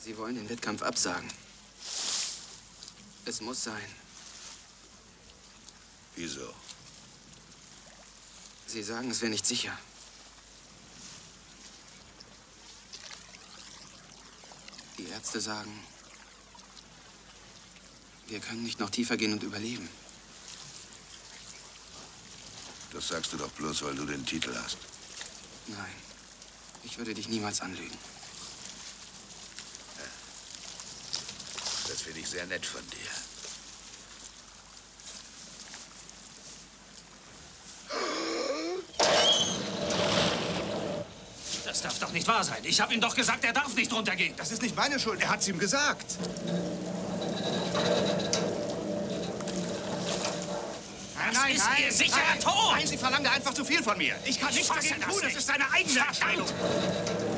Sie wollen den Wettkampf absagen. Es muss sein. Wieso? Sie sagen, es wäre nicht sicher. Die Ärzte sagen, wir können nicht noch tiefer gehen und überleben. Das sagst du doch bloß, weil du den Titel hast. Nein, ich würde dich niemals anlügen. Das finde ich sehr nett von dir. Das darf doch nicht wahr sein. Ich habe ihm doch gesagt, er darf nicht runtergehen. Das ist nicht meine Schuld. Er hat's ihm gesagt. Das ist Ihr sicherer Tod. Nein, Sie verlangen einfach zu viel von mir. Ich kann nichts dagegen tun. Das ist seine eigene Entscheidung.